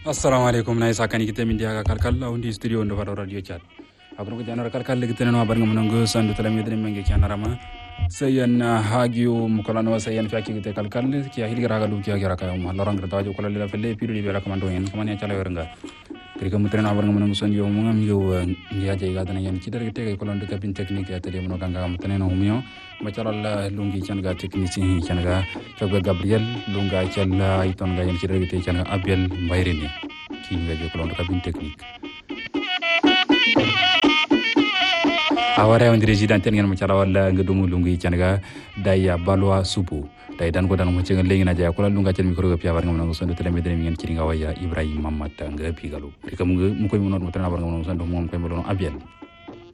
assalamu alaikum na isa kani kite min diaga kalkalla undi studio ndo fado radio chat abro ko janara kalkalla gitene no bar ngam ngo sandu talami dene menge kanarama sayan hagiyo mukolano sayan faki gite kalkalle ki hilgira ga du ki agira kayum lorang retajo ko la felle pidu di bela kamando en kamani chala yoranga kirika mutrena bar ngam ngo sandu mo ngam yo ngiaje ga dana yan kidar gite ko lon de cabine technique ya tele mo ganga mutene no humio ma chala la lungi changa technicien changa tobe gabriel lunga challa iton ga yan kidar gite changa abel bayrini ki ngaje ko lon de cabine technique awara on resident ngene ma chala wala ngadumu lungi changa daya balwa supu day dan ko dan mo cengal lengi na jaya ko lunga cel micro ga piawar ngam no sondo tele medene ngene ci nga waya ibrahim mamata nga pigalo rikam mu koy mo non mo tan war ngam no sondo mom koy mo don abel